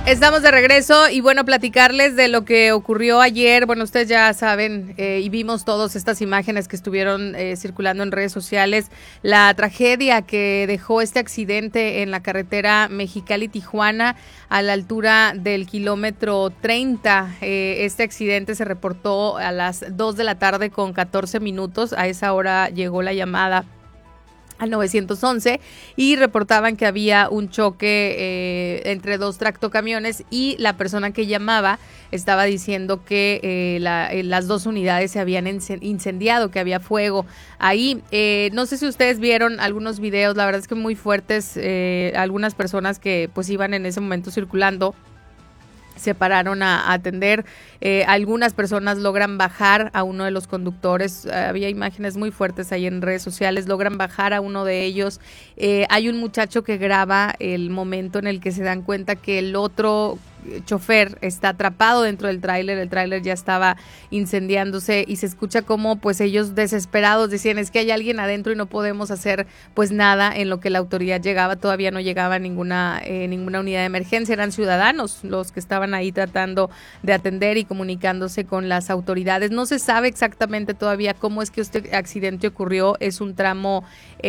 Estamos de regreso y bueno, platicarles de lo que ocurrió ayer. Bueno, ustedes ya saben y vimos todas estas imágenes que estuvieron circulando en redes sociales. La tragedia que dejó este accidente en la carretera Mexicali-Tijuana a la altura del kilómetro 30. Este accidente se reportó a las 2 de la tarde con 14 minutos. A esa hora llegó la llamada al 911 y reportaban que había un choque entre dos tractocamiones y la persona que llamaba estaba diciendo que las dos unidades se habían incendiado, que había fuego ahí. No sé si ustedes vieron algunos videos, la verdad es que muy fuertes, algunas personas que pues iban en ese momento circulando se pararon a atender. Algunas personas logran bajar a uno de los conductores. Había imágenes muy fuertes ahí en redes sociales. Logran bajar a uno de ellos. Hay un muchacho que graba el momento en el que se dan cuenta que el otro chofer está atrapado dentro del tráiler. El tráiler ya estaba incendiándose y se escucha como pues ellos desesperados decían, es que hay alguien adentro y no podemos hacer pues nada. En lo que la autoridad llegaba, todavía no llegaba ninguna unidad de emergencia. Eran ciudadanos los que estaban ahí tratando de atender y comunicándose con las autoridades. No se sabe exactamente todavía cómo es que este accidente ocurrió. Es un tramo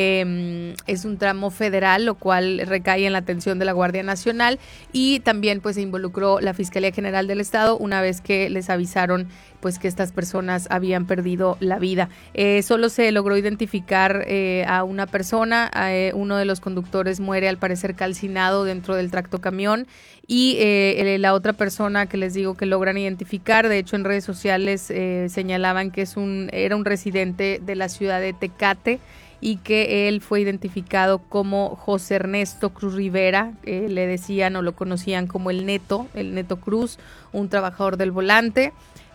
federal, lo cual recae en la atención de la Guardia Nacional y también pues se involucró la Fiscalía General del Estado una vez que les avisaron pues que estas personas habían perdido la vida. Solo se logró identificar a una persona. Uno de los conductores muere al parecer calcinado dentro del tractocamión y la otra persona que les digo que logran identificar, de hecho en redes sociales señalaban que era un residente de la ciudad de Tecate y que él fue identificado como José Ernesto Cruz Rivera. Le decían o lo conocían como el Neto Cruz, un trabajador del volante.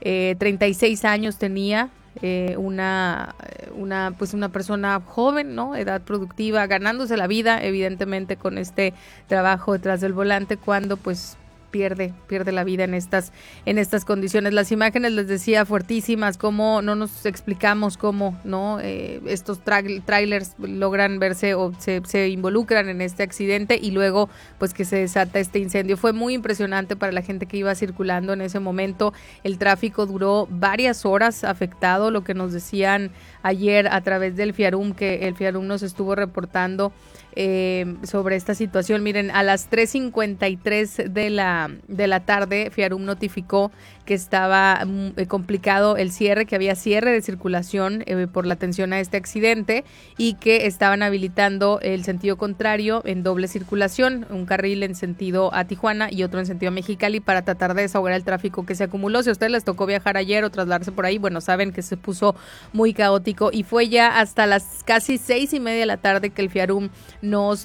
36 años tenía, una persona joven, ¿no? Edad productiva, ganándose la vida evidentemente con este trabajo detrás del volante, cuando pues pierde la vida en estas condiciones. Las imágenes, les decía, fuertísimas, cómo no nos explicamos cómo no estos trailers logran verse o se involucran en este accidente y luego pues que se desata este incendio. Fue muy impresionante para la gente que iba circulando en ese momento. El tráfico duró varias horas afectado, lo que nos decían ayer a través del FIARUM, que el FIARUM nos estuvo reportando sobre esta situación. Miren, a las 3:53 de la tarde, FIARUM notificó que estaba complicado el cierre, que había cierre de circulación por la atención a este accidente y que estaban habilitando el sentido contrario en doble circulación, un carril en sentido a Tijuana y otro en sentido a Mexicali, para tratar de desahogar el tráfico que se acumuló. Si a ustedes les tocó viajar ayer o trasladarse por ahí, bueno, saben que se puso muy caótico y fue ya hasta las casi 6:30 de la tarde que el FIARUM nos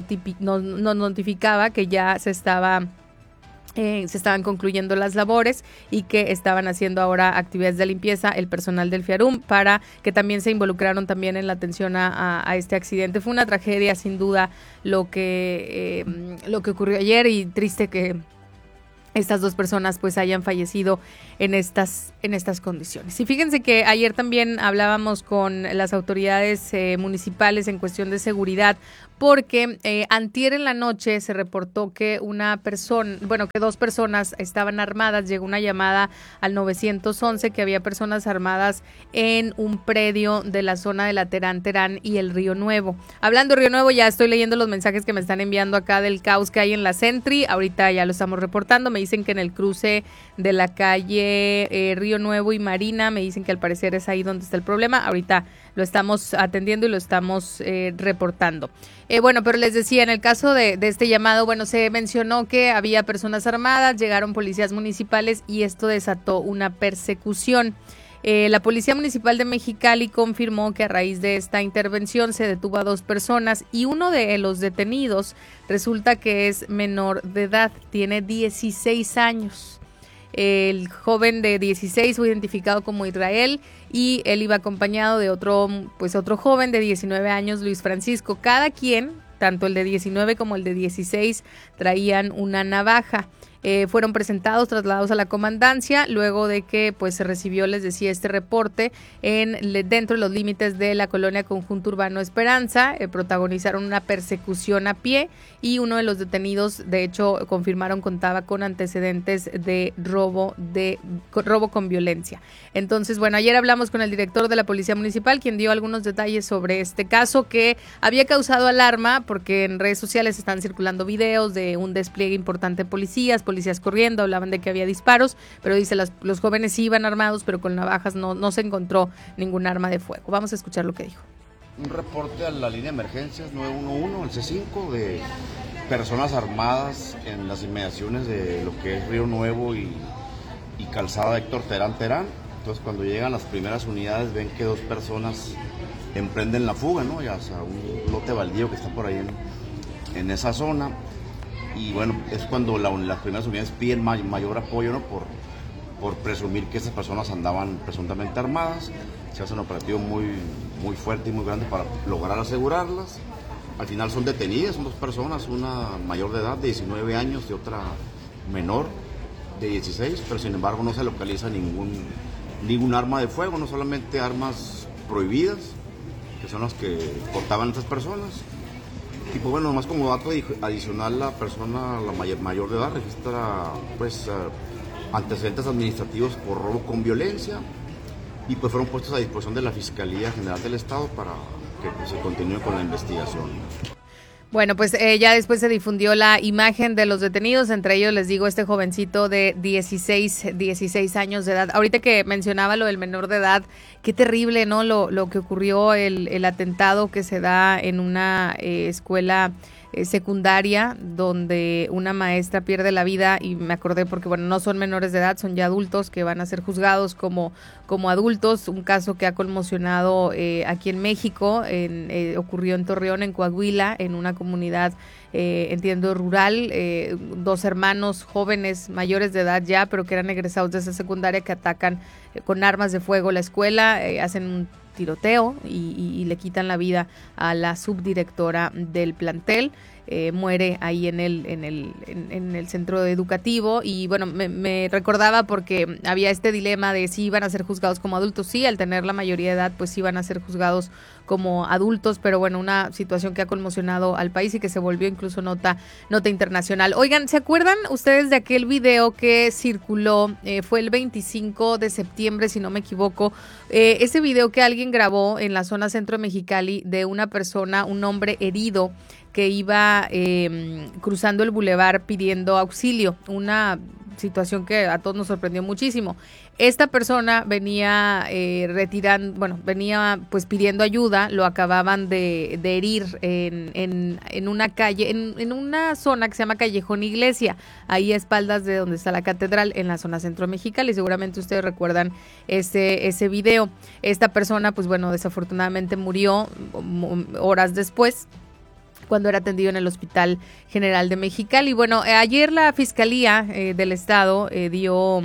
notificaba que ya se estaban concluyendo las labores y que estaban haciendo ahora actividades de limpieza el personal del FIARUM, para que también se involucraron también en la atención a este accidente. Fue una tragedia sin duda lo que ocurrió ayer, y triste que estas dos personas pues hayan fallecido en estas condiciones. Y fíjense que ayer también hablábamos con las autoridades municipales en cuestión de seguridad, porque antier en la noche se reportó que que dos personas estaban armadas. Llegó una llamada al 911 que había personas armadas en un predio de la zona de la Terán y el Río Nuevo. Hablando de Río Nuevo, ya estoy leyendo los mensajes que me están enviando acá del caos que hay en la Sentry. Ahorita ya lo estamos reportando. Me dicen que en el cruce de la calle Río Nuevo y Marina, me dicen que al parecer es ahí donde está el problema. Ahorita lo estamos atendiendo y lo estamos reportando. Bueno, pero les decía, en el caso de este llamado, bueno, se mencionó que había personas armadas, llegaron policías municipales y esto desató una persecución. La Policía Municipal de Mexicali confirmó que a raíz de esta intervención se detuvo a dos personas y uno de los detenidos resulta que es menor de edad, tiene 16 años. El joven de 16 fue identificado como Israel y él iba acompañado de otro joven de 19 años, Luis Francisco. Cada quien, tanto el de 19 como el de 16, traían una navaja. fueron presentados, trasladados a la comandancia, luego de que pues se recibió, les decía, este reporte dentro de los límites de la colonia Conjunto Urbano Esperanza. Protagonizaron una persecución a pie y uno de los detenidos, de hecho, confirmaron contaba con antecedentes de robo con violencia. Entonces, bueno, ayer hablamos con el director de la Policía Municipal, quien dio algunos detalles sobre este caso que había causado alarma porque en redes sociales están circulando videos de un despliegue importante de policías corriendo, hablaban de que había disparos, pero dice los jóvenes sí iban armados, pero con navajas no se encontró ningún arma de fuego. Vamos a escuchar lo que dijo. Un reporte a la línea de emergencias 911, el C5, de personas armadas en las inmediaciones de lo que es Río Nuevo y Calzada Héctor Terán. Entonces, cuando llegan las primeras unidades, ven que 2 personas emprenden la fuga, ¿no? Ya, o sea, un lote baldío que está por ahí en esa zona. Y bueno, es cuando las primeras unidades piden mayor apoyo, ¿no? Por presumir que esas personas andaban presuntamente armadas. Se hace un operativo muy fuerte y muy grande para lograr asegurarlas. Al final son detenidas, son 2 personas, una mayor de edad de 19 años y otra menor de 16, pero sin embargo no se localiza ningún arma de fuego, no solamente armas prohibidas, que son las que portaban estas personas. Y pues bueno, nomás como dato adicional, la persona, la mayor de edad, registra pues antecedentes administrativos por robo con violencia y pues fueron puestos a disposición de la Fiscalía General del Estado para que pues, se continúe con la investigación. Bueno, pues ya después se difundió la imagen de los detenidos, entre ellos les digo este jovencito de 16 años de edad. Ahorita que mencionaba lo del menor de edad, qué terrible, ¿no? Lo que ocurrió, el atentado que se da en una escuela secundaria donde una maestra pierde la vida, y me acordé porque bueno, no son menores de edad, son ya adultos que van a ser juzgados como adultos. Un caso que ha conmocionado aquí en México, ocurrió en Torreón, en Coahuila, en una comunidad entiendo rural, 2 hermanos jóvenes mayores de edad ya, pero que eran egresados de esa secundaria, que atacan con armas de fuego la escuela, hacen un tiroteo y le quitan la vida a la subdirectora del plantel. Muere ahí en el centro educativo. Y bueno, me recordaba porque había este dilema de si iban a ser juzgados como adultos. Sí, al tener la mayoría de edad, pues sí iban a ser juzgados como adultos, pero bueno, una situación que ha conmocionado al país y que se volvió incluso nota internacional. Oigan, ¿se acuerdan ustedes de aquel video que circuló? Fue el 25 de septiembre, si no me equivoco. Ese video que alguien grabó en la zona centro de Mexicali de una persona, un hombre herido, que iba cruzando el bulevar pidiendo auxilio, una situación que a todos nos sorprendió muchísimo. Esta persona venía venía pues pidiendo ayuda, lo acababan de herir en una calle, en una zona que se llama Callejón Iglesia, ahí a espaldas de donde está la catedral, en la zona centro de Mexicali. Seguramente ustedes recuerdan ese video. Esta persona, pues bueno, desafortunadamente murió horas después, cuando era atendido en el Hospital General de Mexicali. Bueno, ayer la Fiscalía del Estado dio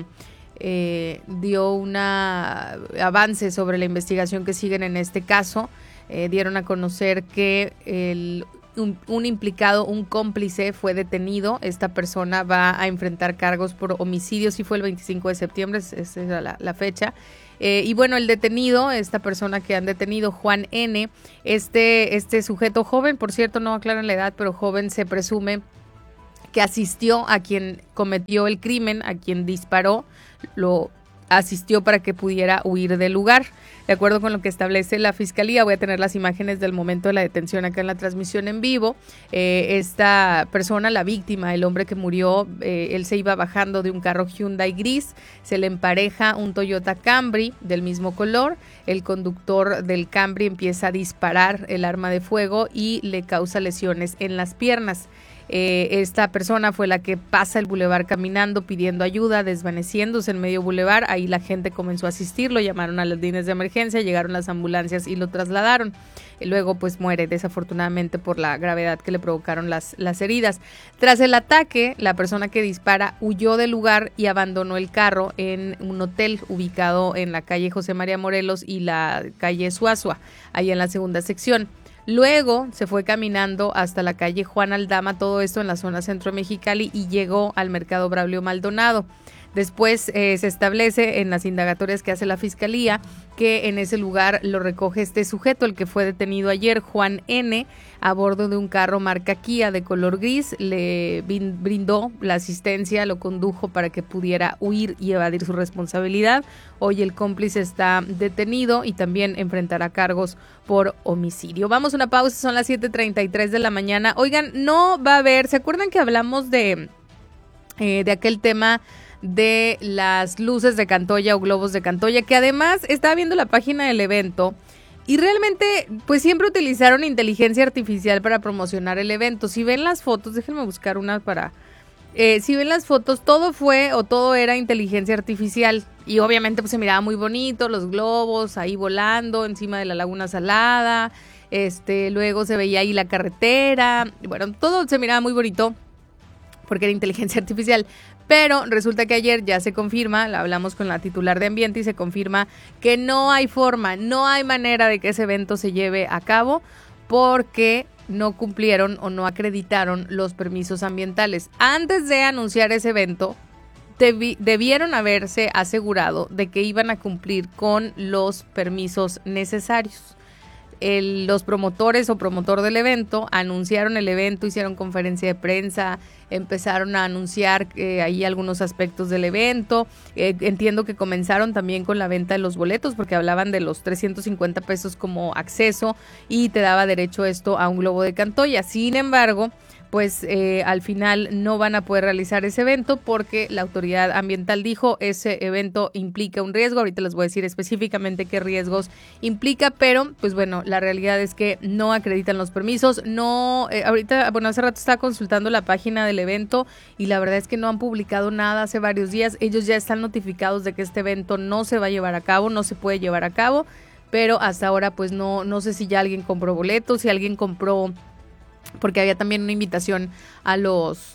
un avance sobre la investigación que siguen en este caso. Dieron a conocer que un implicado, un cómplice, fue detenido. Esta persona va a enfrentar cargos por homicidio. Sí, fue el 25 de septiembre, esa era la fecha. Y bueno, el detenido, esta persona que han detenido, Juan N., este sujeto joven, por cierto, no aclaran la edad, pero joven, se presume que asistió a quien cometió el crimen, a quien disparó, lo asistió para que pudiera huir del lugar. De acuerdo con lo que establece la Fiscalía, voy a tener las imágenes del momento de la detención acá en la transmisión en vivo. Esta persona, la víctima, el hombre que murió, él se iba bajando de un carro Hyundai gris, se le empareja un Toyota Camry del mismo color. El conductor del Camry empieza a disparar el arma de fuego y le causa lesiones en las piernas. Esta persona fue la que pasa el bulevar caminando, pidiendo ayuda, desvaneciéndose en medio bulevar. Ahí la gente comenzó a asistirlo, llamaron a las líneas de emergencia, llegaron las ambulancias y lo trasladaron. Luego pues muere desafortunadamente por la gravedad que le provocaron las heridas. Tras el ataque, la persona que dispara huyó del lugar y abandonó el carro en un hotel ubicado en la calle José María Morelos y la calle Suazua, ahí en la segunda sección. Luego se fue caminando hasta la calle Juan Aldama, todo esto en la zona centro de Mexicali, y llegó al mercado Braulio Maldonado. Después se establece en las indagatorias que hace la Fiscalía que en ese lugar lo recoge este sujeto, el que fue detenido ayer, Juan N., a bordo de un carro marca Kia de color gris. Le brindó la asistencia, lo condujo para que pudiera huir y evadir su responsabilidad. Hoy el cómplice está detenido y también enfrentará cargos por homicidio. Vamos a una pausa, son las 7:33 de la mañana. Oigan, no va a haber, ¿se acuerdan que hablamos de aquel tema de las luces de Cantoya o globos de Cantoya? Que además estaba viendo la página del evento y realmente pues siempre utilizaron inteligencia artificial para promocionar el evento. Si ven las fotos, déjenme buscar una para... si ven las fotos, todo era inteligencia artificial y obviamente pues se miraba muy bonito, los globos ahí volando encima de la Laguna Salada, luego se veía ahí la carretera, bueno, todo se miraba muy bonito porque era inteligencia artificial. Pero resulta que ayer ya se confirma, hablamos con la titular de Ambiente y se confirma que no hay forma, no hay manera de que ese evento se lleve a cabo porque no cumplieron o no acreditaron los permisos ambientales. Antes de anunciar ese evento, debieron haberse asegurado de que iban a cumplir con los permisos necesarios. Los promotores o promotor del evento anunciaron el evento, hicieron conferencia de prensa, empezaron a anunciar ahí algunos aspectos del evento. Entiendo que comenzaron también con la venta de los boletos porque hablaban de los 350 pesos como acceso y te daba derecho esto a un globo de Cantoya. Sin embargo, pues al final no van a poder realizar ese evento porque la autoridad ambiental dijo ese evento implica un riesgo. Ahorita les voy a decir específicamente qué riesgos implica, pero pues bueno, la realidad es que no acreditan los permisos. No, hace rato estaba consultando la página del evento y la verdad es que no han publicado nada hace varios días. Ellos ya están notificados de que este evento no se va a llevar a cabo, no se puede llevar a cabo, pero hasta ahora pues no sé si ya alguien compró boletos, si alguien compró, porque había también una invitación a los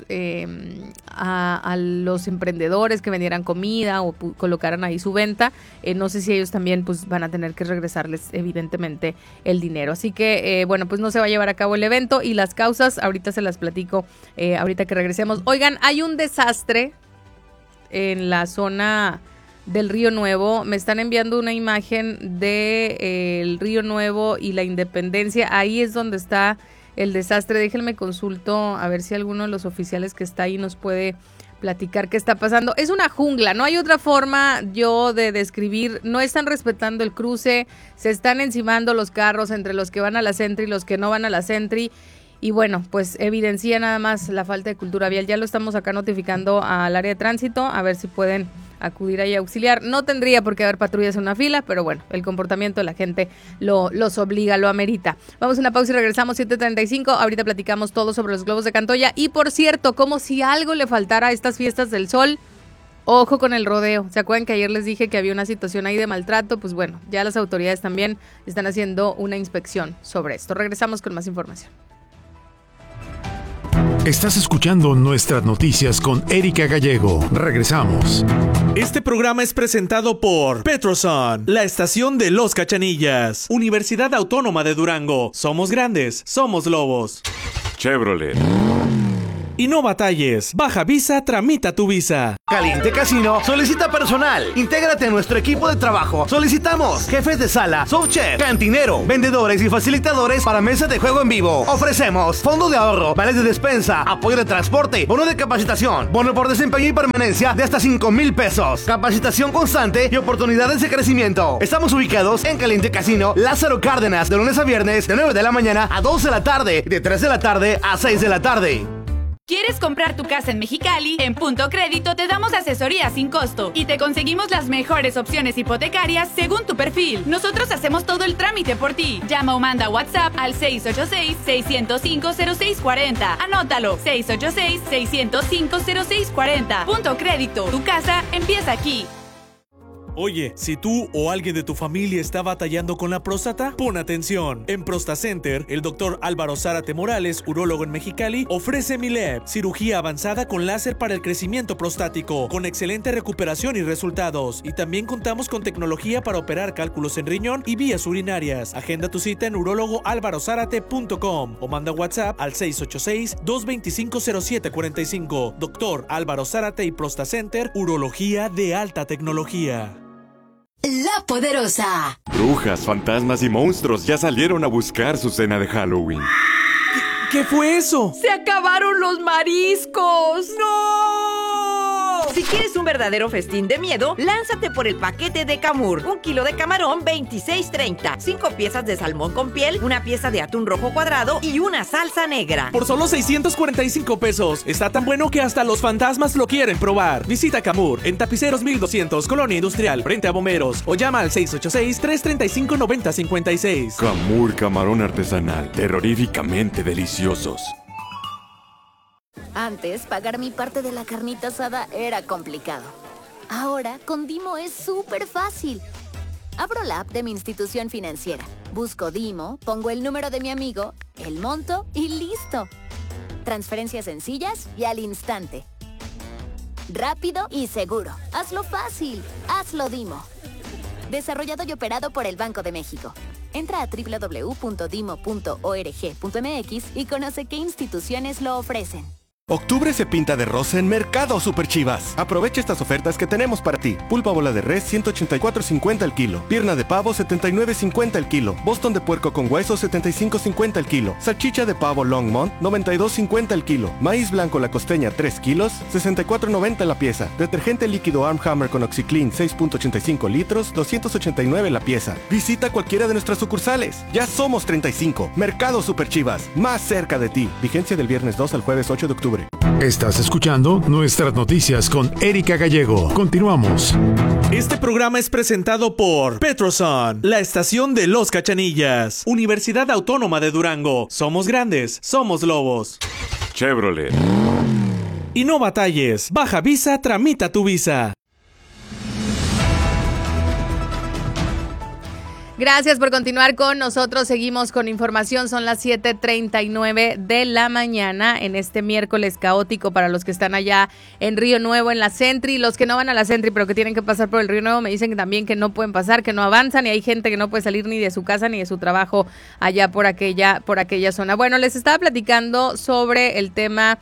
emprendedores que vendieran comida o colocaran ahí su venta. No sé si ellos también pues van a tener que regresarles evidentemente el dinero. Así que bueno, pues no se va a llevar a cabo el evento y las causas ahorita se las platico ahorita que regresemos. Oigan, hay un desastre en la zona del Río Nuevo. Me están enviando una imagen de el Río Nuevo y la Independencia. Ahí es donde está el desastre. Déjenme consulto a ver si alguno de los oficiales que está ahí nos puede platicar qué está pasando. Es una jungla, no hay otra forma yo de describir. No están respetando el cruce, se están encimando los carros entre los que van a la Sentry y los que no van a la Sentry. Y bueno, pues evidencia nada más la falta de cultura vial. Ya lo estamos acá notificando al área de tránsito, a ver si pueden acudir ahí a auxiliar. No tendría por qué haber patrullas en una fila, pero bueno, el comportamiento de la gente los obliga, lo amerita. Vamos a una pausa y regresamos 7:35. Ahorita platicamos todo sobre los globos de Cantoya. Y por cierto, como si algo le faltara a estas fiestas del sol, ojo con el rodeo. ¿Se acuerdan que ayer les dije que había una situación ahí de maltrato? Pues bueno, ya las autoridades también están haciendo una inspección sobre esto. Regresamos con más información. Estás escuchando Nuestras Noticias con Erika Gallego. Regresamos. Este programa es presentado por Petroson, la estación de Los Cachanillas, Universidad Autónoma de Durango. Somos grandes, somos lobos. Chevrolet. Y no batalles, baja visa, tramita tu visa. Caliente Casino solicita personal. Intégrate a nuestro equipo de trabajo. Solicitamos jefes de sala, subchef, cantinero, vendedores y facilitadores para mesas de juego en vivo. Ofrecemos fondo de ahorro, vales de despensa, apoyo de transporte, bono de capacitación, bono por desempeño y permanencia de hasta 5,000 pesos. Capacitación constante y oportunidades de crecimiento. Estamos ubicados en Caliente Casino, Lázaro Cárdenas, de lunes a viernes, de 9 de la mañana a 12 de la tarde, de 3 de la tarde a 6 de la tarde. ¿Quieres comprar tu casa en Mexicali? En Punto Crédito te damos asesoría sin costo y te conseguimos las mejores opciones hipotecarias según tu perfil. Nosotros hacemos todo el trámite por ti. Llama o manda WhatsApp al 686-605-0640. Anótalo, 686-605-0640. Punto Crédito, tu casa empieza aquí. Oye, si tú o alguien de tu familia está batallando con la próstata, pon atención. En ProstaCenter, el doctor Álvaro Zárate Morales, urólogo en Mexicali, ofrece MILEP, cirugía avanzada con láser para el crecimiento prostático, con excelente recuperación y resultados. Y también contamos con tecnología para operar cálculos en riñón y vías urinarias. Agenda tu cita en urólogoalvarozárate.com o manda WhatsApp al 686-225-0745. Doctor Álvaro Zárate y ProstaCenter, urología de alta tecnología. La Poderosa. Brujas, fantasmas y monstruos ya salieron a buscar su cena de Halloween. ¿Qué fue eso? ¡Se acabaron los mariscos! ¡No! Si quieres un verdadero festín de miedo, lánzate por el paquete de Camur. 1 kilo de camarón, $26.30. 5 piezas de salmón con piel, 1 pieza de atún rojo cuadrado y una salsa negra. Por solo 645 pesos. Está tan bueno que hasta los fantasmas lo quieren probar. Visita Camur en Tapiceros 1200, Colonia Industrial, frente a Bomberos. O llama al 686-335-9056. Camur camarón artesanal, terroríficamente deliciosos. Antes, pagar mi parte de la carnita asada era complicado. Ahora, con Dimo es súper fácil. Abro la app de mi institución financiera, busco Dimo, pongo el número de mi amigo, el monto y listo. Transferencias sencillas y al instante. Rápido y seguro. Hazlo fácil. Hazlo Dimo. Desarrollado y operado por el Banco de México. Entra a www.dimo.org.mx y conoce qué instituciones lo ofrecen. Octubre se pinta de rosa en Mercado Super Chivas. Aprovecha estas ofertas que tenemos para ti. Pulpa bola de res, 184.50 el kilo. Pierna de pavo, 79.50 el kilo. Boston de puerco con hueso, 75.50 el kilo. Salchicha de pavo Longmont, 92.50 el kilo. Maíz blanco La Costeña, 3 kilos, 64.90 la pieza. Detergente líquido Arm Hammer con OxiClean, 6.85 litros, 289 la pieza. Visita cualquiera de nuestras sucursales. Ya somos 35. Mercado Super Chivas, más cerca de ti. Vigencia del viernes 2 al jueves 8 de octubre. Estás escuchando Nuestras Noticias con Erika Gallego. Continuamos. Este programa es presentado por Petroson, la estación de los Cachanillas. Universidad Autónoma de Durango. Somos grandes, somos lobos. Chevrolet. Y no batalles. Baja Visa, tramita tu visa. Gracias por continuar con nosotros. Seguimos con información. Son las 7:39 de la mañana en este miércoles caótico para los que están allá en Río Nuevo, en la Sentry. Los que no van a la Sentry, pero que tienen que pasar por el Río Nuevo, me dicen que también que no pueden pasar, que no avanzan, y hay gente que no puede salir ni de su casa ni de su trabajo allá por aquella zona. Bueno, les estaba platicando sobre el tema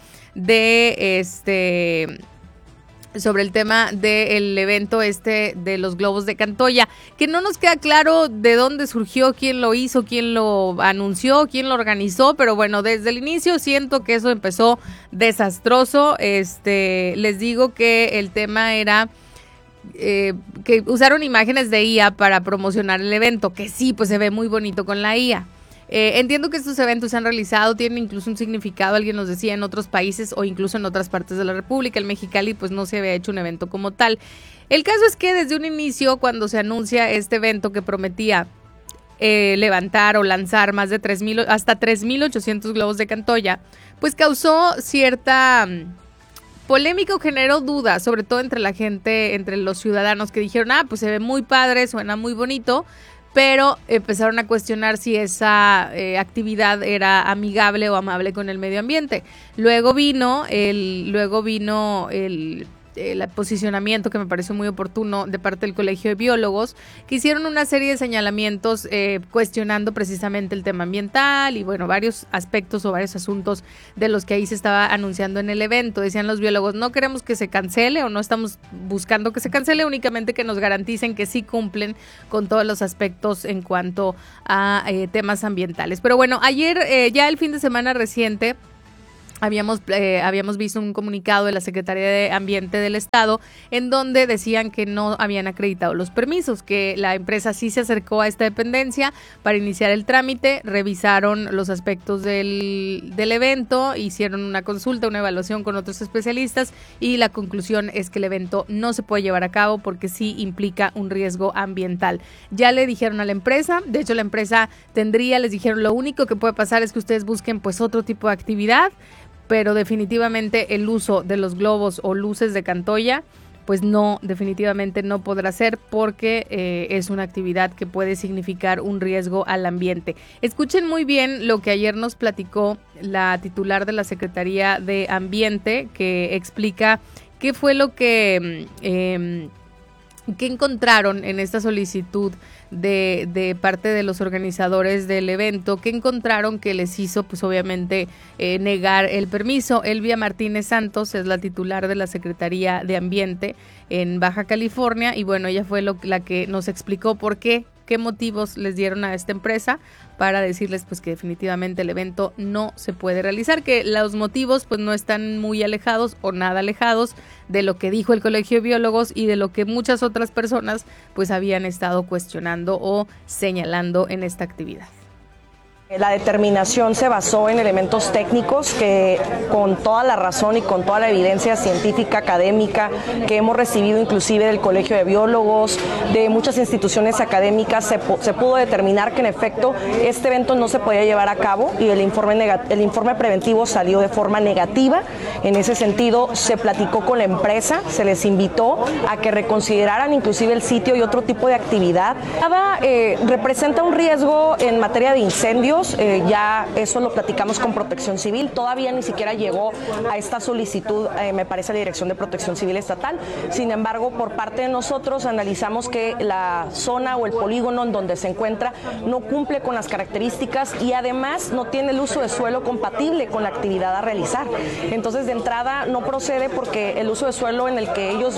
de sobre el tema del evento de los globos de Cantoya, que no nos queda claro de dónde surgió, quién lo hizo, quién lo anunció, quién lo organizó, pero bueno, desde el inicio siento que eso empezó desastroso. Les digo que el tema era que usaron imágenes de IA para promocionar el evento, que sí, pues se ve muy bonito con la IA. Entiendo que estos eventos se han realizado, tienen incluso un significado, alguien nos decía, en otros países o incluso en otras partes de la República. En Mexicali pues no se había hecho un evento como tal. El caso es que desde un inicio, cuando se anuncia este evento que prometía levantar o lanzar más de 3,000 hasta 3,800 globos de Cantoya, pues causó cierta polémica o generó dudas, sobre todo entre la gente, entre los ciudadanos, que dijeron, pues se ve muy padre, suena muy bonito, pero empezaron a cuestionar si esa actividad era amigable o amable con el medio ambiente. Luego vino el posicionamiento, que me pareció muy oportuno, de parte del Colegio de Biólogos, que hicieron una serie de señalamientos cuestionando precisamente el tema ambiental y bueno, varios aspectos o varios asuntos de los que ahí se estaba anunciando en el evento. Decían los biólogos, no queremos que se cancele o no estamos buscando que se cancele, únicamente que nos garanticen que sí cumplen con todos los aspectos en cuanto a temas ambientales. Pero bueno, ayer, ya el fin de semana reciente, habíamos visto un comunicado de la Secretaría de Ambiente del Estado en donde decían que no habían acreditado los permisos, que la empresa sí se acercó a esta dependencia para iniciar el trámite, revisaron los aspectos del evento, hicieron una consulta, una evaluación con otros especialistas y la conclusión es que el evento no se puede llevar a cabo porque sí implica un riesgo ambiental. Ya le dijeron a la empresa, de hecho la empresa les dijeron, lo único que puede pasar es que ustedes busquen pues otro tipo de actividad, pero definitivamente el uso de los globos o luces de Cantoya pues no, definitivamente no podrá ser porque es una actividad que puede significar un riesgo al ambiente. Escuchen muy bien lo que ayer nos platicó la titular de la Secretaría de Ambiente, que explica qué fue lo que encontraron en esta solicitud de parte de los organizadores del evento, que encontraron que les hizo pues obviamente negar el permiso. Elvia Martínez Santos es la titular de la Secretaría de Ambiente en Baja California y bueno, ella fue la que nos explicó por qué motivos les dieron a esta empresa para decirles pues que definitivamente el evento no se puede realizar, que los motivos pues no están muy alejados o nada alejados de lo que dijo el Colegio de Biólogos y de lo que muchas otras personas pues habían estado cuestionando o señalando en esta actividad. La determinación se basó en elementos técnicos que con toda la razón y con toda la evidencia científica, académica que hemos recibido inclusive del Colegio de Biólogos, de muchas instituciones académicas, se pudo determinar que en efecto este evento no se podía llevar a cabo y el informe preventivo salió de forma negativa. En ese sentido se platicó con la empresa, se les invitó a que reconsideraran inclusive el sitio y otro tipo de actividad. Representa un riesgo en materia de incendios. Ya eso lo platicamos con Protección Civil, todavía ni siquiera llegó a esta solicitud, me parece, la Dirección de Protección Civil Estatal. Sin embargo, por parte de nosotros analizamos que la zona o el polígono en donde se encuentra no cumple con las características y además no tiene el uso de suelo compatible con la actividad a realizar. Entonces, de entrada no procede porque el uso de suelo en el que ellos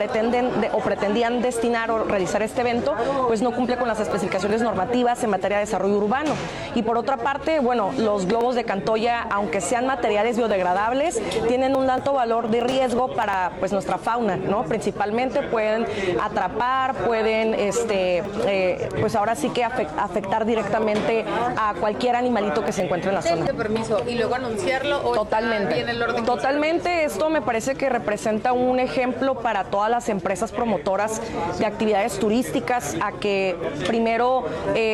pretendían destinar o realizar este evento, pues no cumple con las especificaciones normativas en materia de desarrollo urbano. Y por otra parte, bueno, los globos de Cantoya, aunque sean materiales biodegradables, tienen un alto valor de riesgo para pues nuestra fauna, ¿no? Principalmente pueden atrapar, pueden pues ahora sí que afectar directamente a cualquier animalito que se encuentre en la zona. Permiso y luego anunciarlo o totalmente. Bien el orden. Totalmente, esto me parece que representa un ejemplo para todas las empresas promotoras de actividades turísticas a que primero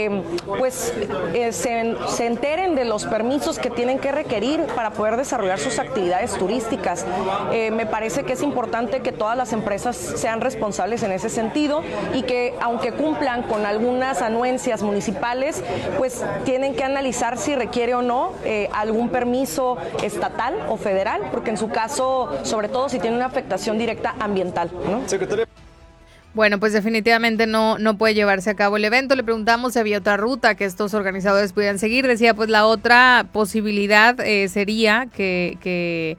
se enteren de los permisos que tienen que requerir para poder desarrollar sus actividades turísticas. Me parece que es importante que todas las empresas sean responsables en ese sentido y que aunque cumplan con algunas anuencias municipales, pues tienen que analizar si requiere o no algún permiso estatal o federal, porque en su caso, sobre todo si tiene una afectación directa ambiental, ¿no? Secretaria. Bueno, pues definitivamente no puede llevarse a cabo el evento. Le preguntamos si había otra ruta que estos organizadores pudieran seguir. Decía, pues la otra posibilidad sería que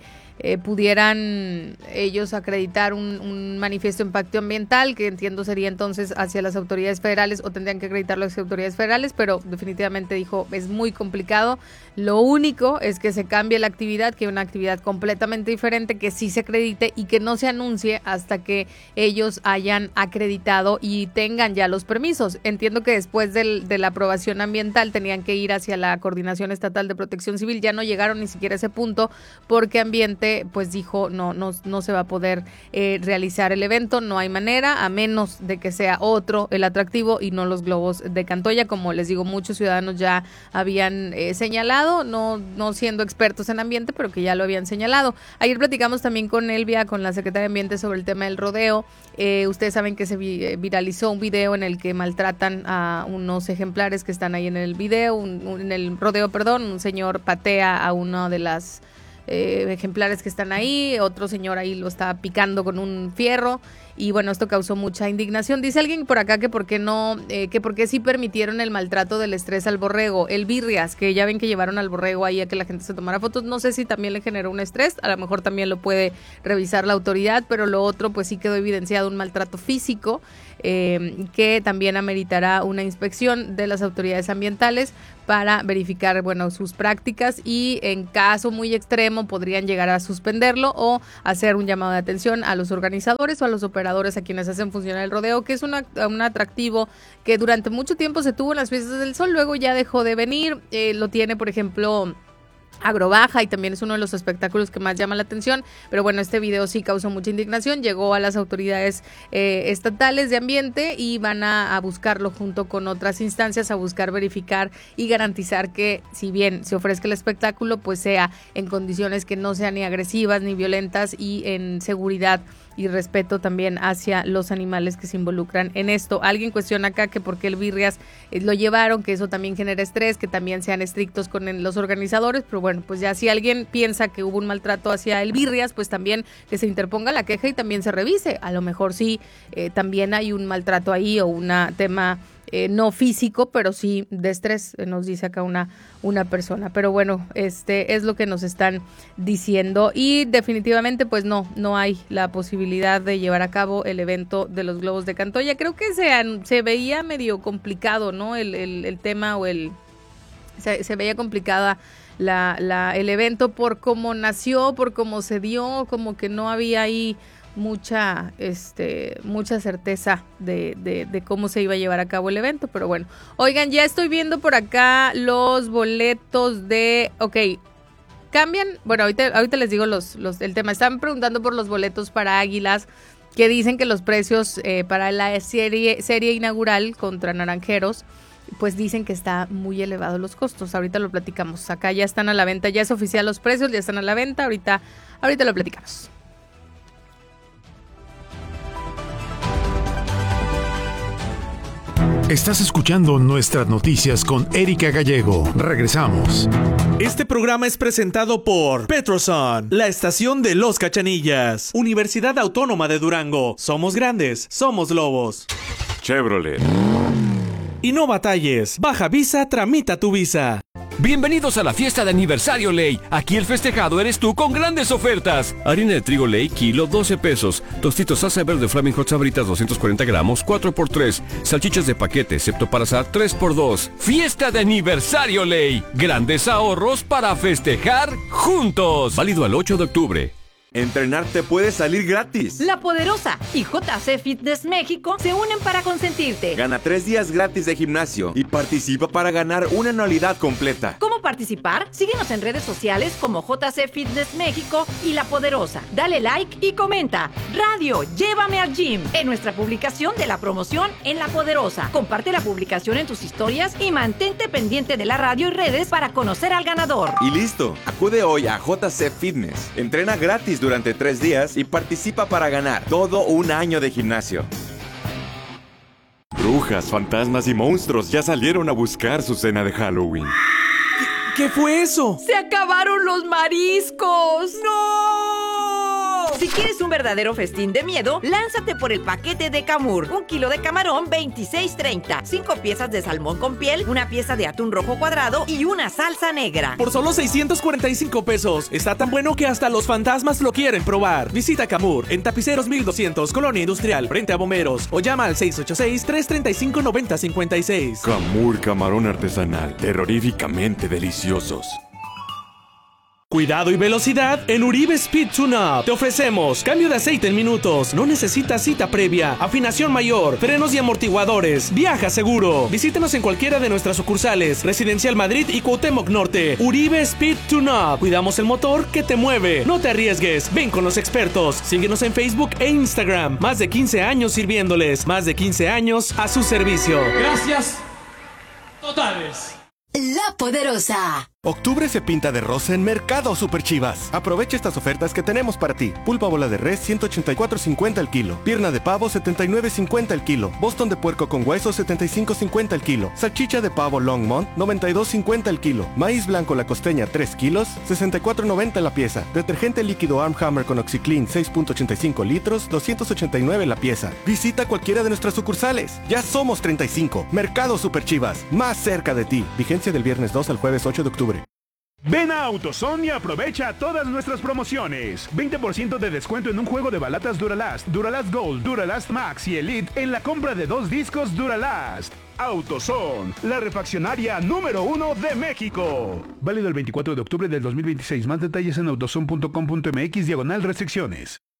pudieran ellos acreditar un manifiesto de impacto ambiental, que entiendo sería entonces hacia las autoridades federales o tendrían que acreditarlo a las autoridades federales, pero definitivamente dijo, es muy complicado. Lo único es que se cambie la actividad, que es una actividad completamente diferente, que sí se acredite y que no se anuncie hasta que ellos hayan acreditado y tengan ya los permisos. Entiendo que después de la aprobación ambiental tenían que ir hacia la Coordinación Estatal de Protección Civil, ya no llegaron ni siquiera a ese punto porque Ambiente pues dijo no se va a poder realizar el evento, no hay manera, a menos de que sea otro el atractivo y no los globos de Cantoya, como les digo, muchos ciudadanos ya habían señalado, no siendo expertos en ambiente, pero que ya lo habían señalado. Ayer platicamos también con Elvia, con la Secretaria de Ambiente, sobre el tema del rodeo. Ustedes saben que se viralizó un video en el que maltratan a unos ejemplares que están ahí en el video, en el rodeo, un señor patea a uno de las ejemplares que están ahí, otro señor ahí lo está picando con un fierro y bueno, esto causó mucha indignación. Dice alguien por acá que por qué sí permitieron el maltrato del estrés al borrego, el birrias, que ya ven que llevaron al borrego ahí a que la gente se tomara fotos, no sé si también le generó un estrés, a lo mejor también lo puede revisar la autoridad, pero lo otro pues sí quedó evidenciado un maltrato físico que también ameritará una inspección de las autoridades ambientales para verificar, bueno, sus prácticas y en caso muy extremo podrían llegar a suspenderlo o hacer un llamado de atención a los organizadores o a los operadores a quienes hacen funcionar el rodeo, que es un atractivo que durante mucho tiempo se tuvo en las fiestas del sol, luego ya dejó de venir, lo tiene por ejemplo Agrobaja y también es uno de los espectáculos que más llama la atención, pero bueno, este video sí causó mucha indignación, llegó a las autoridades estatales de ambiente y van a buscarlo junto con otras instancias, a buscar verificar y garantizar que si bien se ofrezca el espectáculo, pues sea en condiciones que no sean ni agresivas ni violentas y en seguridad y respeto también hacia los animales que se involucran en esto. Alguien cuestiona acá que por qué el Birrias lo llevaron, que eso también genera estrés, que también sean estrictos con los organizadores, pero bueno, pues ya si alguien piensa que hubo un maltrato hacia el Birrias, pues también que se interponga la queja y también se revise. A lo mejor sí, también hay un maltrato ahí o un tema no físico, pero sí de estrés, nos dice acá una persona. Pero bueno, es lo que nos están diciendo y definitivamente pues no hay la posibilidad de llevar a cabo el evento de los globos de Cantoya. Creo que se veía medio complicado, ¿no? El tema o se veía complicada el evento por cómo nació, por cómo se dio, como que no había ahí mucha certeza de cómo se iba a llevar a cabo el evento, pero bueno. Oigan, ya estoy viendo por acá los boletos cambian, bueno, ahorita les digo el tema. Están preguntando por los boletos para Águilas, que dicen que los precios para la serie inaugural contra Naranjeros, pues dicen que está muy elevado los costos. Ahorita lo platicamos. Acá ya están a la venta, ya es oficial los precios, ya están a la venta. Ahorita lo platicamos. Estás escuchando Nuestras Noticias con Erika Gallego. Regresamos. Este programa es presentado por Petroson, la estación de Los Cachanillas. Universidad Autónoma de Durango. Somos grandes, somos lobos. Chevrolet. Y no batalles. Baja Visa, tramita tu visa. Bienvenidos a la fiesta de aniversario Ley. Aquí el festejado eres tú con grandes ofertas. Harina de trigo Ley, kilo, 12 pesos. Tostitos salsa verde Flaming Hot Sabritas, 240 gramos, 4x3. Salchichas de paquete, excepto para asar, 3x2. Fiesta de aniversario Ley. Grandes ahorros para festejar juntos. Válido al 8 de octubre. Entrenar te puede salir gratis. La Poderosa y JC Fitness México se unen para consentirte. Gana 3 días gratis de gimnasio y participa para ganar una anualidad completa. ¿Cómo participar? Síguenos en redes sociales como JC Fitness México y La Poderosa. Dale like y comenta. Radio, llévame al gym. En nuestra publicación de la promoción en La Poderosa. Comparte la publicación en tus historias y mantente pendiente de la radio y redes para conocer al ganador. Y listo. Acude hoy a JC Fitness. Entrena gratis durante 3 días y participa para ganar todo un año de gimnasio. Brujas, fantasmas y monstruos ya salieron a buscar su cena de Halloween. ¿Qué fue eso? ¡Se acabaron los mariscos! ¡No! Si quieres un verdadero festín de miedo, lánzate por el paquete de Camur. 1 kilo de camarón, 26.30. 5 piezas de salmón con piel, una pieza de atún rojo cuadrado y una salsa negra. Por solo 645 pesos. Está tan bueno que hasta los fantasmas lo quieren probar. Visita Camur en Tapiceros 1200, Colonia Industrial, frente a Bomberos. O llama al 686-335-9056. Camur camarón artesanal, terroríficamente deliciosos. Cuidado y velocidad en Uribe Speed Tune-Up. Te ofrecemos cambio de aceite en minutos. No necesitas cita previa. Afinación mayor. Frenos y amortiguadores. Viaja seguro. Visítanos en cualquiera de nuestras sucursales. Residencial Madrid y Cuauhtémoc Norte. Uribe Speed Tune-Up. Cuidamos el motor que te mueve. No te arriesgues. Ven con los expertos. Síguenos en Facebook e Instagram. Más de 15 años sirviéndoles. Más de 15 años a su servicio. Gracias totales. La Poderosa. Octubre se pinta de rosa en Mercado Super Chivas. Aprovecha estas ofertas que tenemos para ti. Pulpa bola de res, 184.50 el kilo. Pierna de pavo, 79.50 el kilo. Boston de puerco con hueso, 75.50 el kilo. Salchicha de pavo Longmont, 92.50 el kilo. Maíz blanco La Costeña, 3 kilos, 64.90 la pieza. Detergente líquido Arm Hammer con OxiClean, 6.85 litros, 289 la pieza. Visita cualquiera de nuestras sucursales. Ya somos 35. Mercado Super Chivas, más cerca de ti. Vigencia del viernes 2 al jueves 8 de octubre. Ven a AutoZone y aprovecha todas nuestras promociones. 20% de descuento en un juego de balatas Duralast, Duralast Gold, Duralast Max y Elite en la compra de 2 discos Duralast. AutoZone, la refaccionaria número 1 de México. Válido el 24 de octubre del 2026. Más detalles en autozone.com.mx/restricciones.